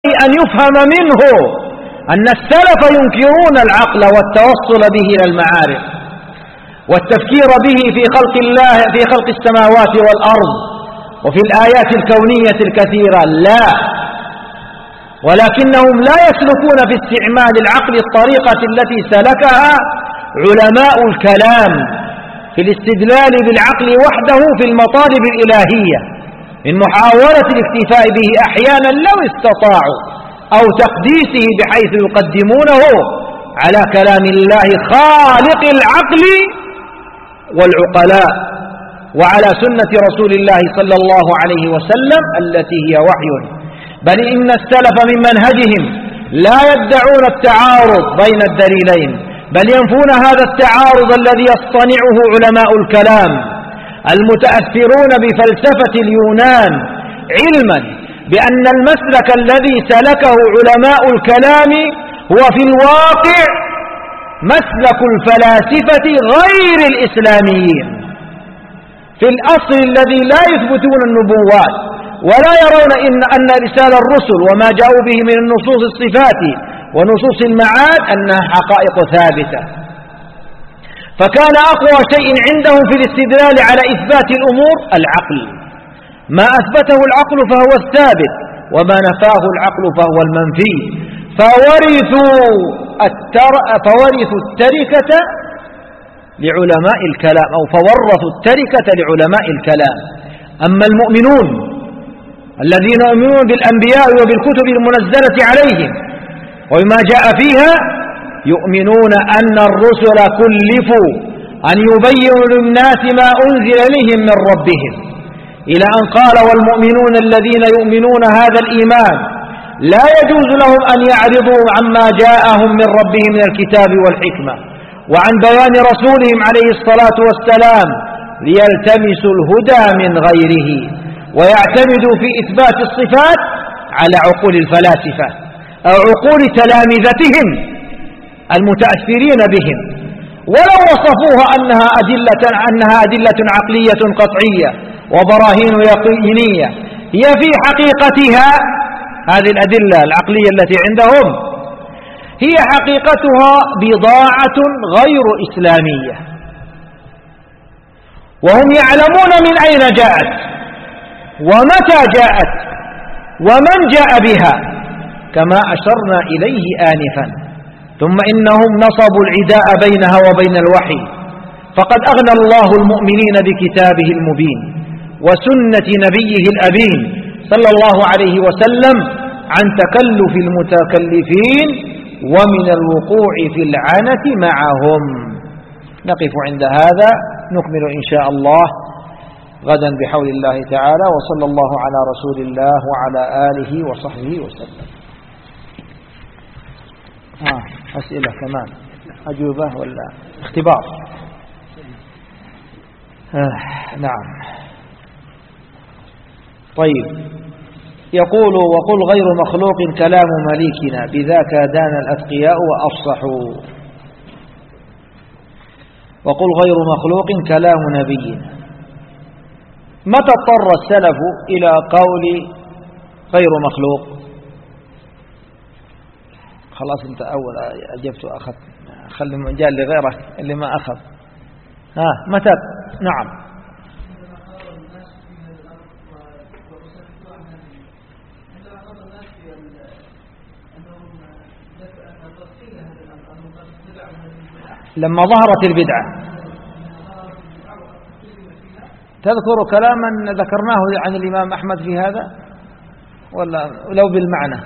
ينبغي أن يفهم منه أن السلف ينكرون العقل والتوصل به إلى المعارف والتفكير به في خلق الله، في خلق السماوات والأرض وفي الآيات الكونية الكثيرة، لا، ولكنهم لا يسلكون في استعمال العقل الطريقة التي سلكها علماء الكلام في الاستدلال بالعقل وحده في المطالب الإلهية، من محاولة الاكتفاء به أحيانا لو استطاعوا، أو تقديسه بحيث يقدمونه على كلام الله خالق العقل والعقلاء، وعلى سنة رسول الله صلى الله عليه وسلم التي هي وحي. بل إن السلف من منهجهم لا يدعون التعارض بين الدليلين، بل ينفون هذا التعارض الذي يصطنعه علماء الكلام المتأثرون بفلسفة اليونان، علما بأن المسلك الذي سلكه علماء الكلام هو في الواقع مسلك الفلاسفة غير الإسلاميين في الأصل الذي لا يثبتون النبوات ولا يرون أن رسالة الرسل وما جاءوا به من النصوص الصفات ونصوص المعاد أنها حقائق ثابتة. فكان أقوى شيء عندهم في الاستدلال على إثبات الأمور العقل، ما أثبته العقل فهو الثابت، وما نفاه العقل فهو المنفي، فورثوا التركة لعلماء الكلام، أو فورثوا التركة لعلماء الكلام. أما المؤمنون الذين يؤمنون بالأنبياء وبالكتب المنزلة عليهم وبما جاء فيها، يؤمنون أن الرسل كلفوا أن يبينوا للناس ما أنزل إليهم من ربهم، إلى أن قال: والمؤمنون الذين يؤمنون هذا الإيمان لا يجوز لهم أن يعرضوا عما جاءهم من ربهم من الكتاب والحكمة وعن بيان رسولهم عليه الصلاة والسلام ليلتمسوا الهدى من غيره، ويعتمدوا في إثبات الصفات على عقول الفلاسفة أو عقول تلامذتهم المتأثرين بهم، ولو وصفوها أنها أدلة عقلية قطعية وبراهين يقينية، هي في حقيقتها هذه الأدلة العقلية التي عندهم هي حقيقتها بضاعة غير إسلامية، وهم يعلمون من أين جاءت ومتى جاءت ومن جاء بها كما أشرنا إليه آنفا. ثم إنهم نصبوا العداء بينها وبين الوحي، فقد أغنى الله المؤمنين بكتابه المبين وسنة نبيه الأبين صلى الله عليه وسلم عن تكلف المتكلفين ومن الوقوع في العنة معهم. نقف عند هذا، نكمل إن شاء الله غدا بحول الله تعالى، وصلى الله على رسول الله وعلى آله وصحبه وسلم. أسئلة كمان، أجوبة ولا اختبار؟ نعم. طيب، يقول: وقل غير مخلوق كلام مليكنا بذاك دان الأتقياء وأفصحوا. وقل غير مخلوق كلام نبينا. متى اضطر السلف إلى قول غير مخلوق؟ خلاص انت أول أجبت وأخذت، خلي مجال لغيرك اللي ما أخذ. متى؟ نعم. لما ظهرت البدعة. تذكر كلاما ذكرناه عن الإمام أحمد في هذا ولا لو بالمعنى؟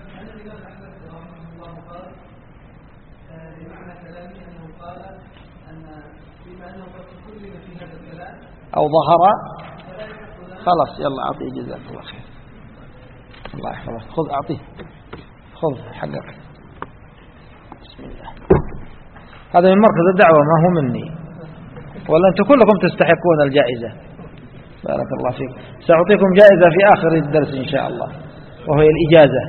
أو ظهر. خلاص يلا أعطيه، جزاك الله خير، الله يحفظك. خذ أعطيه، خذ حقك. بسم الله. هذا من مركز الدعوة ما هو مني، ولا أنتم كلكم تستحقون الجائزة. بارك الله فيك. سأعطيكم جائزة في آخر الدرس إن شاء الله، وهي الإجازة.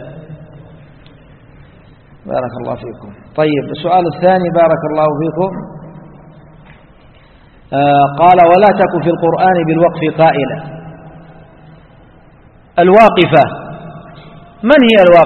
بارك الله فيكم. طيب، السؤال الثاني بارك الله فيكم. قال: ولا تكن في القرآن بالوقف قائلا. الواقفة من هي الواقفة؟